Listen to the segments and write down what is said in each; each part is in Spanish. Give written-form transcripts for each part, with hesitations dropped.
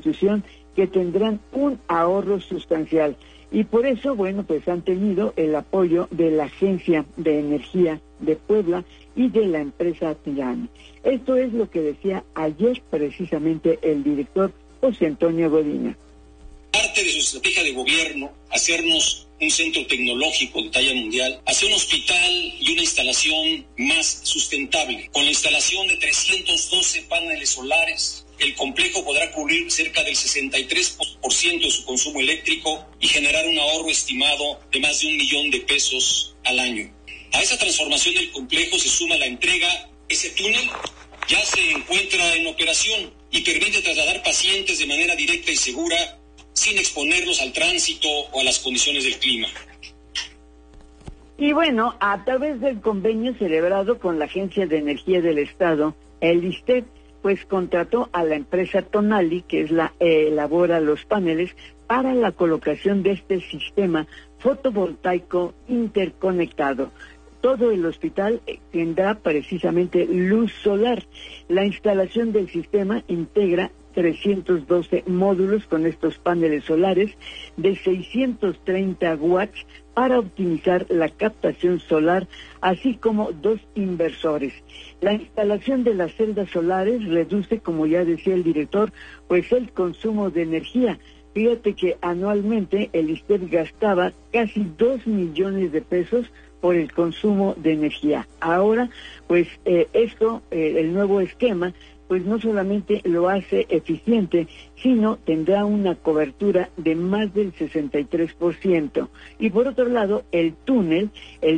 sustitución que tendrán un ahorro sustancial. Y por eso, bueno, pues han tenido el apoyo de la Agencia de Energía de Puebla y de la empresa TIRAN. Esto es lo que decía ayer precisamente el director José Antonio Godina. Parte de su estrategia de gobierno, hacernos un centro tecnológico de talla mundial, hacer un hospital y una instalación más sustentable. Con la instalación de 312 paneles solares, el complejo podrá cubrir cerca del 63% de su consumo eléctrico y generar un ahorro estimado de más de $1,000,000 al año. A esa transformación del complejo se suma la entrega. Ese túnel ya se encuentra en operación y permite trasladar pacientes de manera directa y segura sin exponerlos al tránsito o a las condiciones del clima. Y bueno, a través del convenio celebrado con la Agencia de Energía del Estado, el ISSSTE, pues contrató a la empresa Tonali, que es la elabora los paneles, para la colocación de este sistema fotovoltaico interconectado. Todo el hospital tendrá precisamente luz solar. La instalación del sistema integra 312 módulos con estos paneles solares de 630 watts para optimizar la captación solar, así como 2 inversores. La instalación de las celdas solares reduce, como ya decía el director, pues el consumo de energía. Fíjate que anualmente el ISSSTE gastaba casi 2 millones de pesos por el consumo de energía. Ahora, pues el nuevo esquema, pues no solamente lo hace eficiente, sino tendrá una cobertura de más del 63%. Y por otro lado, el túnel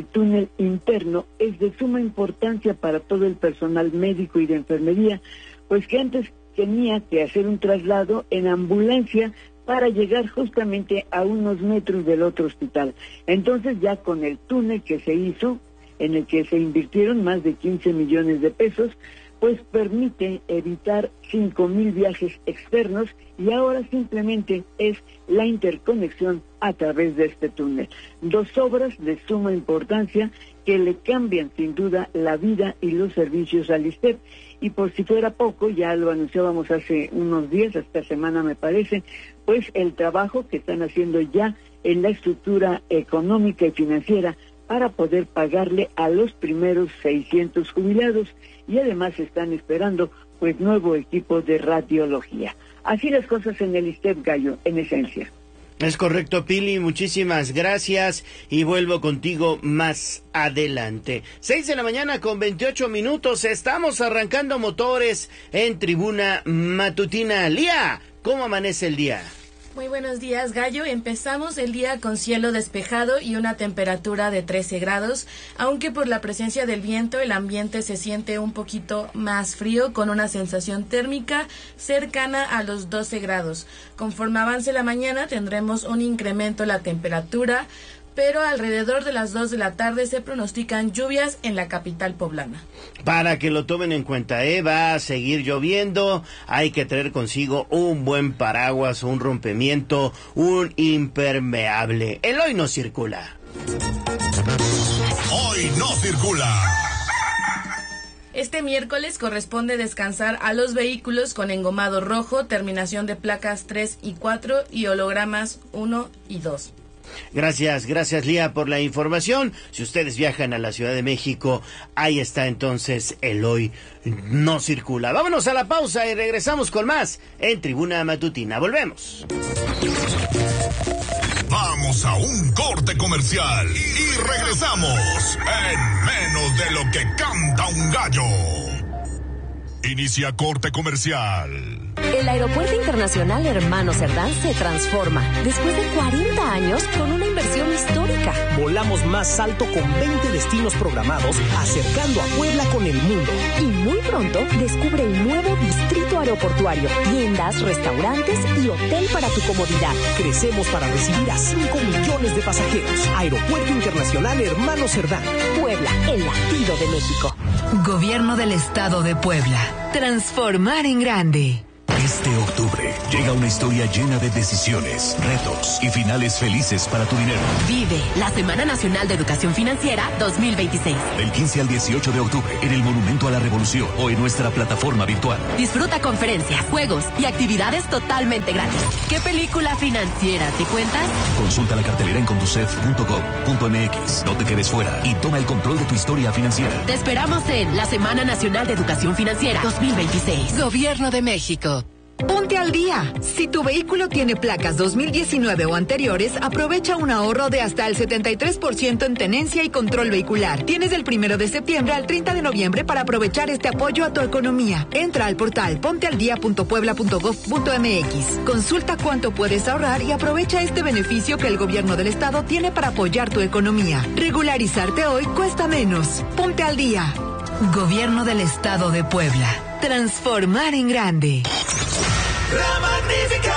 interno es de suma importancia para todo el personal médico y de enfermería, pues que antes tenía que hacer un traslado en ambulancia para llegar justamente a unos metros del otro hospital. Entonces ya con el túnel que se hizo, en el que se invirtieron más de 15 millones de pesos, pues permite evitar 5,000 viajes externos y ahora simplemente es la interconexión a través de este túnel. 2 obras de suma importancia que le cambian sin duda la vida y los servicios al ISSSTE. Y por si fuera poco, ya lo anunciábamos hace unos días, esta semana me parece, pues el trabajo que están haciendo ya en la estructura económica y financiera para poder pagarle a los primeros 600 jubilados y además están esperando pues nuevo equipo de radiología. Así las cosas en el ISSSTE, Gallo, en esencia. Es correcto, Pili, muchísimas gracias y vuelvo contigo más adelante. 6:28 a.m, estamos arrancando motores en Tribuna Matutina. Lía, ¿cómo amanece el día? Muy buenos días, Gallo. Empezamos el día con cielo despejado y una temperatura de 13 grados, aunque por la presencia del viento el ambiente se siente un poquito más frío con una sensación térmica cercana a los 12 grados. Conforme avance la mañana tendremos un incremento en la temperatura, pero alrededor de las 2 de la tarde se pronostican lluvias en la capital poblana. Para que lo tomen en cuenta, va a seguir lloviendo, hay que traer consigo un buen paraguas, un rompimiento, un impermeable. El hoy no circula. Hoy no circula. Este miércoles corresponde descansar a los vehículos con engomado rojo, terminación de placas 3 y 4 y hologramas 1 y 2. Gracias Lía por la información. Si ustedes viajan a la Ciudad de México, ahí está entonces el hoy no circula. Vámonos a la pausa y regresamos con más en Tribuna Matutina. Volvemos. Vamos a un corte comercial y regresamos en menos de lo que canta un gallo. Inicia corte comercial. El Aeropuerto Internacional Hermano Cerdán se transforma después de 40 años con una inversión histórica. Volamos más alto con 20 destinos programados, acercando a Puebla con el mundo. Y muy pronto descubre el nuevo distrito aeroportuario, tiendas, restaurantes y hotel para tu comodidad. Crecemos para recibir a 5 millones de pasajeros. Aeropuerto Internacional Hermano Cerdán. Puebla, el latido de México. Gobierno del Estado de Puebla. Transformar en grande. Este octubre llega una historia llena de decisiones, retos y finales felices para tu dinero. Vive la Semana Nacional de Educación Financiera 2026. Del 15 al 18 de octubre en el Monumento a la Revolución o en nuestra plataforma virtual. Disfruta conferencias, juegos y actividades totalmente gratis. ¿Qué película financiera te cuentas? Consulta la cartelera en conducef.gov.mx. No te quedes fuera y toma el control de tu historia financiera. Te esperamos en la Semana Nacional de Educación Financiera 2026. Gobierno de México. Ponte al día. Si tu vehículo tiene placas 2019 o anteriores, aprovecha un ahorro de hasta el 73% en tenencia y control vehicular. Tienes del 1 de septiembre al 30 de noviembre para aprovechar este apoyo a tu economía. Entra al portal pontealdia.puebla.gov.mx. Consulta cuánto puedes ahorrar y aprovecha este beneficio que el gobierno del estado tiene para apoyar tu economía. Regularizarte hoy cuesta menos. Ponte al día. Gobierno del Estado de Puebla. Transformar en grande. La Magnífica.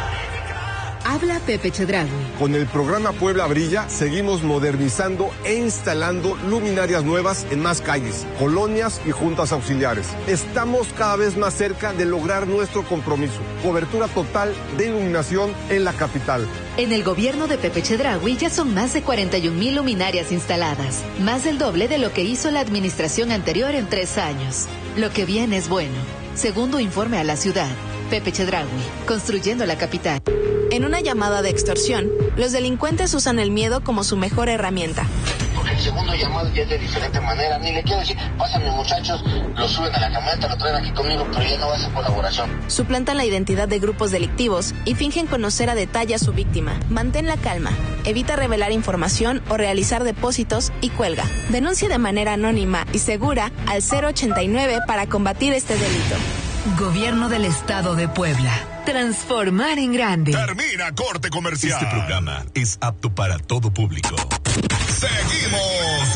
Habla Pepe Chedraui. Con el programa Puebla Brilla seguimos modernizando e instalando luminarias nuevas en más calles, colonias y juntas auxiliares. Estamos cada vez más cerca de lograr nuestro compromiso. Cobertura total de iluminación en la capital. En el gobierno de Pepe Chedraui ya son más de 41,000 luminarias instaladas, más del doble de lo que hizo la administración anterior en 3 años. Lo que viene es bueno. Segundo informe a la ciudad. Pepe Chedraui, construyendo la capital. En una llamada de extorsión, los delincuentes usan el miedo como su mejor herramienta. Porque el segundo llamado ya es de diferente manera. Ni le quiero decir, pásame muchachos, lo suben a la camioneta, lo traen aquí conmigo, pero ya no va a ser colaboración. Suplantan la identidad de grupos delictivos y fingen conocer a detalle a su víctima. Mantén la calma, evita revelar información o realizar depósitos y cuelga. Denuncia de manera anónima y segura al 089 para combatir este delito. Gobierno del Estado de Puebla. Transformar en grande. Termina corte comercial. Este programa es apto para todo público. Seguimos